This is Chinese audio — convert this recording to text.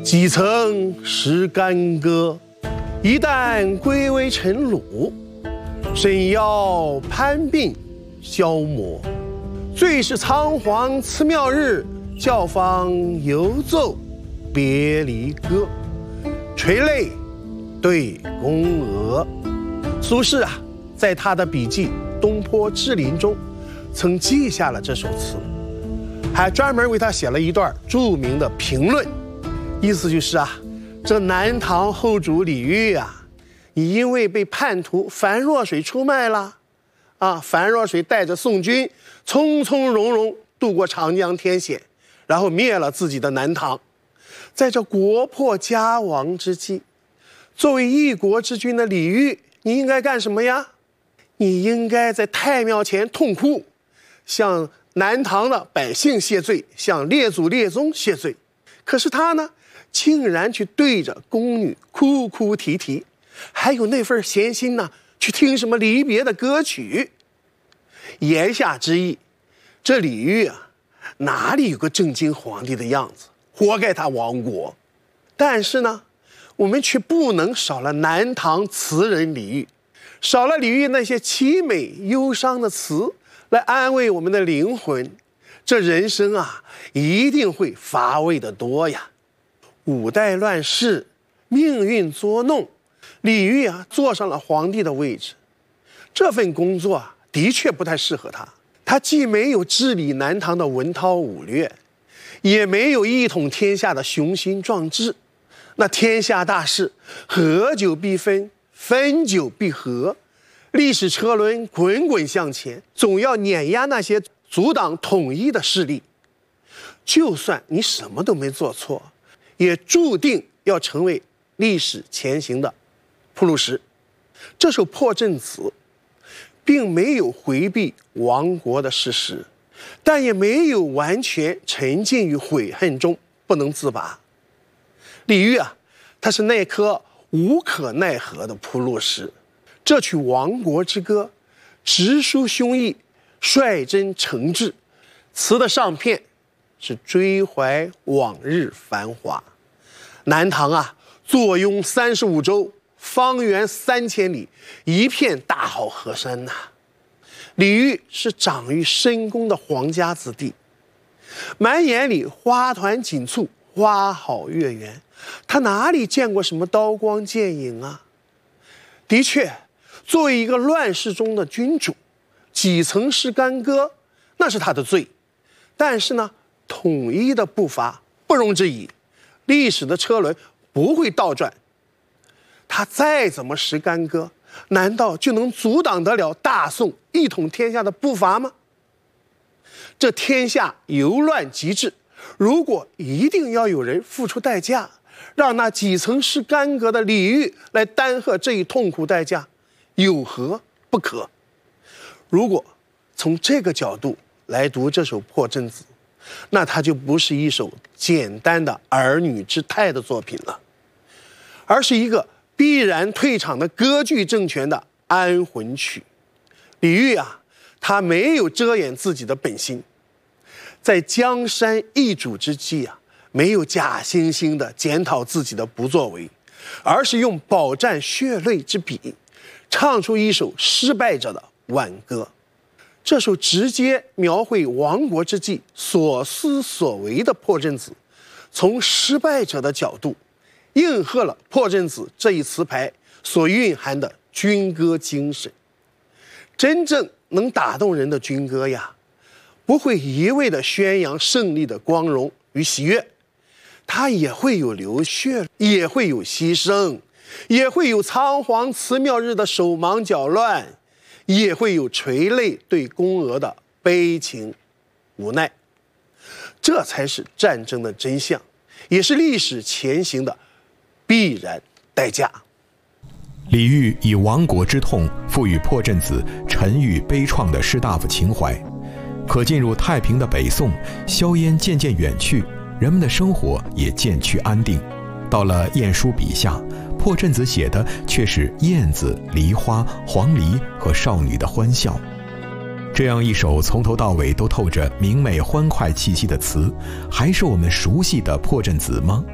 几曾识干戈，一旦归为尘虏。身腰攀鬓消磨，最是仓皇辞庙日，教坊犹奏别离歌。垂泪对宫娥。苏轼啊，在他的笔记《东坡志林》中，曾记下了这首词，还专门为他写了一段著名的评论。意思就是啊，这南唐后主李煜啊，你因为被叛徒樊若水出卖了，樊若水带着宋军从从容容渡过长江天险，然后灭了自己的南唐。在这国破家亡之际，作为一国之君的李煜，你应该干什么呀？你应该在太庙前痛哭，向南唐的百姓谢罪，向列祖列宗谢罪。可是他呢，竟然去对着宫女哭哭啼啼，还有那份闲心呢，去听什么离别的歌曲。言下之意，这李煜啊，哪里有个正经皇帝的样子，活该他亡国。但是呢，我们却不能少了南唐词人李煜，少了李煜那些凄美忧伤的词来安慰我们的灵魂，这人生啊，一定会乏味得多呀。五代乱世，命运捉弄，李煜啊坐上了皇帝的位置。这份工作啊，的确不太适合他。他既没有治理南唐的文韬武略，也没有一统天下的雄心壮志。那天下大事，合久必分，分久必合，历史车轮滚滚向前，总要碾压那些阻挡统一的势力。就算你什么都没做错，也注定要成为历史前行的铺路石。这首《破阵子》并没有回避亡国的事实，但也没有完全沉浸于悔恨中不能自拔。李煜啊，他是那颗无可奈何的铺路石。这曲亡国之歌，直抒胸臆，率真诚挚，词的上片是追怀往日繁华。南唐啊，坐拥35州，方圆3000里，一片大好河山呐。李煜是长于深宫的皇家子弟，满眼里花团锦簇，花好月圆，他哪里见过什么刀光剑影啊？的确，作为一个乱世中的君主，几曾识干戈，那是他的罪。但是呢，统一的步伐不容置疑，历史的车轮不会倒转。他再怎么识干戈，难道就能阻挡得了大宋一统天下的步伐吗？这天下由乱及治，如果一定要有人付出代价，让那几曾识干戈的李煜来担荷这一痛苦代价，有何不可？如果从这个角度来读这首《破阵子》，那它就不是一首简单的儿女之态的作品了，而是一个必然退场的割据政权的安魂曲。李煜啊，他没有遮掩自己的本心，在江山易主之际啊，没有假惺惺的检讨自己的不作为，而是用饱蘸血泪之笔，唱出一首失败者的挽歌。这首直接描绘亡国之际所思所为的《破阵子》，从失败者的角度，应和了《破阵子》这一词牌所蕴含的军歌精神。真正能打动人的军歌呀，不会一味地宣扬胜利的光荣与喜悦，它也会有流血，也会有牺牲，也会有仓皇辞庙日的手忙脚乱，也会有垂泪对宫娥的悲情无奈。这才是战争的真相，也是历史前行的必然代价。 李煜以亡国之痛赋予《破阵子》沉郁悲怆的士大夫情怀。可进入太平的北宋，硝烟渐渐远去，人们的生活也渐趋安定。到了晏殊笔下，《破阵子》写的却是燕子、梨花、黄鹂和少女的欢笑。这样一首从头到尾都透着明媚欢快气息的词，还是我们熟悉的《破阵子》吗？